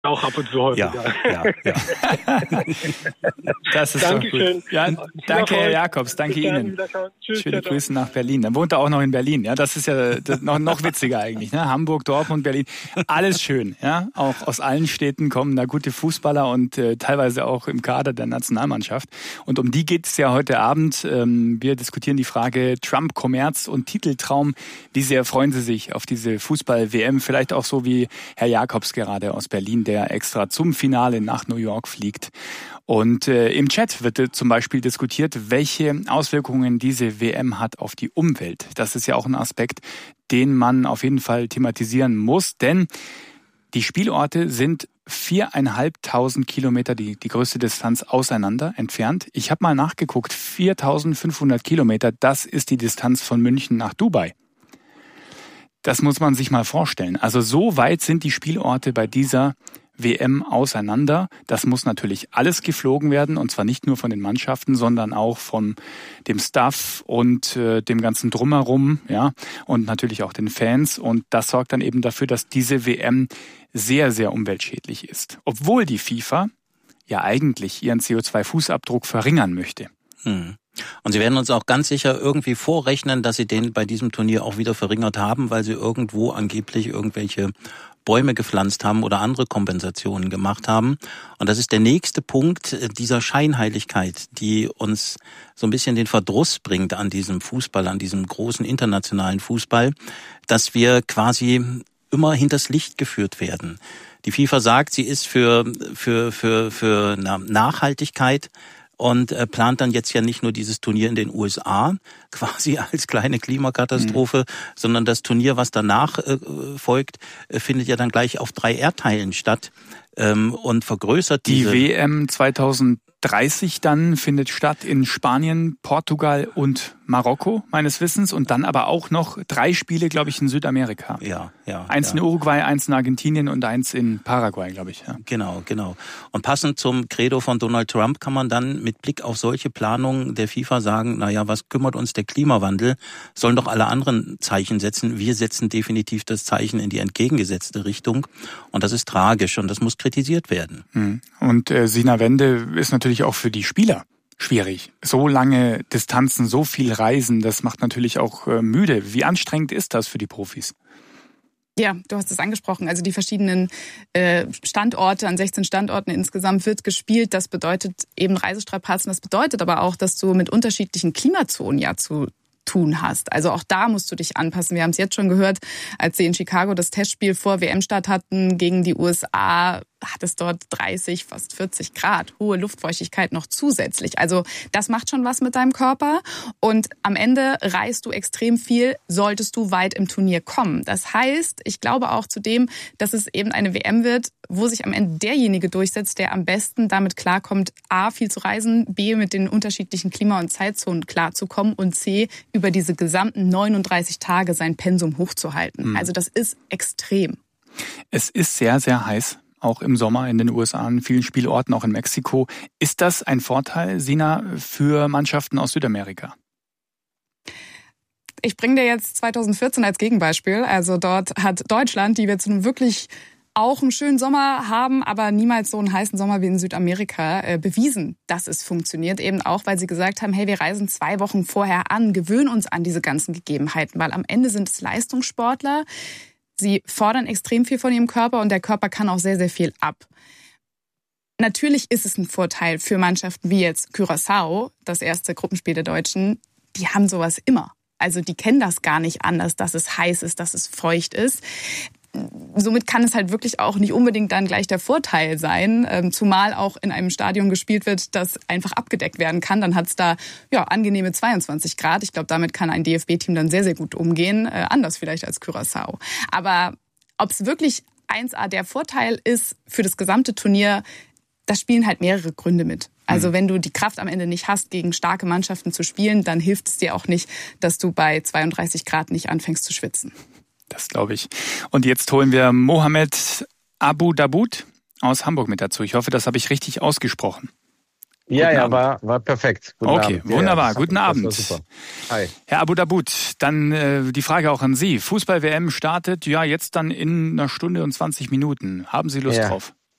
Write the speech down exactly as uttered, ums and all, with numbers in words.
auch ab und zu häufiger. Ja, ja, ja. Das ist Dankeschön. Doch gut. Ja, danke, Herr Jakobs. Danke Ihnen. Tschüss, Schöne Grüße nach Berlin. Dann wohnt er auch noch in Berlin. Ja, das ist ja das noch, noch witziger eigentlich. Ne? Hamburg, Dortmund, Berlin. Alles schön. Ja, auch aus allen Städten kommen da gute Fußballer und äh, teilweise auch im Kader der Nationalmannschaft. Und um die geht es ja heute Abend. Ähm, wir diskutieren die Frage Trump, Kommerz und Titeltraum. Wie sehr freuen Sie sich auf diese Fußball-W M? Vielleicht auch so wie Herr Jakobs gerade aus Berlin, der extra zum Finale nach New York fliegt. Und äh, im Chat wird äh, zum Beispiel diskutiert, welche Auswirkungen diese W M hat auf die Umwelt. Das ist ja auch ein Aspekt, den man auf jeden Fall thematisieren muss, denn die Spielorte sind viereinhalbtausend Kilometer, die, die größte Distanz auseinander entfernt. Ich habe mal nachgeguckt, viertausendfünfhundert Kilometer, das ist die Distanz von München nach Dubai. Das muss man sich mal vorstellen. Also so weit sind die Spielorte bei dieser W M auseinander. Das muss natürlich alles geflogen werden, und zwar nicht nur von den Mannschaften, sondern auch von dem Staff und äh, dem ganzen Drumherum, ja, und natürlich auch den Fans. Und das sorgt dann eben dafür, dass diese W M sehr, sehr umweltschädlich ist. Obwohl die FIFA ja eigentlich ihren C O zwei Fußabdruck verringern möchte. Hm. Und Sie werden uns auch ganz sicher irgendwie vorrechnen, dass Sie den bei diesem Turnier auch wieder verringert haben, weil Sie irgendwo angeblich irgendwelche Bäume gepflanzt haben oder andere Kompensationen gemacht haben. Und das ist der nächste Punkt dieser Scheinheiligkeit, die uns so ein bisschen den Verdruss bringt an diesem Fußball, an diesem großen internationalen Fußball, dass wir quasi immer hinters Licht geführt werden. Die FIFA sagt, sie ist für, für, für, für Nachhaltigkeit und äh, plant dann jetzt ja nicht nur dieses Turnier in den U S A quasi als kleine Klimakatastrophe, mhm. sondern das Turnier, was danach äh, folgt, äh, findet ja dann gleich auf drei Erdteilen statt ähm, und vergrößert diese... Die W M zweitausenddreißig dann findet statt in Spanien, Portugal und Marokko, meines Wissens, und dann aber auch noch drei Spiele, glaube ich, in Südamerika. Ja, ja. Eins ja. in Uruguay, eins in Argentinien und eins in Paraguay, glaube ich. Ja. Genau, genau. Und passend zum Credo von Donald Trump kann man dann mit Blick auf solche Planungen der FIFA sagen, naja, was kümmert uns der Klimawandel? Sollen doch alle anderen Zeichen setzen. Wir setzen definitiv das Zeichen in die entgegengesetzte Richtung. Und das ist tragisch und das muss kritisiert werden. Und äh, Sina Wende ist natürlich auch für die Spieler schwierig. So lange Distanzen, so viel Reisen, das macht natürlich auch äh, müde. Wie anstrengend ist das für die Profis? Ja, du hast es angesprochen. Also die verschiedenen äh, Standorte, an sechzehn Standorten insgesamt wird gespielt. Das bedeutet eben Reisestrapazen. Das bedeutet aber auch, dass du mit unterschiedlichen Klimazonen ja zu tun hast. Also auch da musst du dich anpassen. Wir haben es jetzt schon gehört, als sie in Chicago das Testspiel vor W M-Start hatten gegen die U S A, hat es dort dreißig, fast vierzig Grad, hohe Luftfeuchtigkeit noch zusätzlich. Also das macht schon was mit deinem Körper und am Ende reist du extrem viel, solltest du weit im Turnier kommen. Das heißt, ich glaube auch zudem, dass es eben eine W M wird, wo sich am Ende derjenige durchsetzt, der am besten damit klarkommt, A, viel zu reisen, B, mit den unterschiedlichen Klima- und Zeitzonen klarzukommen und C, über diese gesamten neununddreißig Tage sein Pensum hochzuhalten. Mhm. Also das ist extrem. Es ist sehr, sehr heiß. Auch im Sommer in den U S A, an vielen Spielorten, auch in Mexiko. Ist das ein Vorteil, Sina, für Mannschaften aus Südamerika? Ich bringe dir jetzt zweitausendvierzehn als Gegenbeispiel. Also dort hat Deutschland, die jetzt nun wirklich auch einen schönen Sommer haben, aber niemals so einen heißen Sommer wie in Südamerika, äh, bewiesen, dass es funktioniert. Eben auch, weil sie gesagt haben, hey, wir reisen zwei Wochen vorher an, gewöhnen uns an diese ganzen Gegebenheiten, weil am Ende sind es Leistungssportler. Sie fordern extrem viel von ihrem Körper und der Körper kann auch sehr, sehr viel ab. Natürlich ist es ein Vorteil für Mannschaften wie jetzt Curaçao, das erste Gruppenspiel der Deutschen. Die haben sowas immer. Also die kennen das gar nicht anders, dass es heiß ist, dass es feucht ist. Somit kann es halt wirklich auch nicht unbedingt dann gleich der Vorteil sein, zumal auch in einem Stadion gespielt wird, das einfach abgedeckt werden kann. Dann hat es da ja angenehme zweiundzwanzig Grad. Ich glaube, damit kann ein D F B-Team dann sehr, sehr gut umgehen. Äh, anders vielleicht als Curaçao. Aber ob es wirklich eins A der Vorteil ist für das gesamte Turnier, das spielen halt mehrere Gründe mit. Also wenn du die Kraft am Ende nicht hast, gegen starke Mannschaften zu spielen, dann hilft es dir auch nicht, dass du bei zweiunddreißig Grad nicht anfängst zu schwitzen. Das glaube ich. Und jetzt holen wir Mohamed Abu Daboud aus Hamburg mit dazu. Ich hoffe, das habe ich richtig ausgesprochen. Ja, Guten ja, Abend. war war perfekt. Guten okay, Abend. Wunderbar. Ja, Guten Abend. Super. Hi. Herr Abu Daboud, dann äh, die Frage auch an Sie. Fußball-W M startet ja jetzt dann in einer Stunde und zwanzig Minuten. Haben Sie Lust ja. drauf?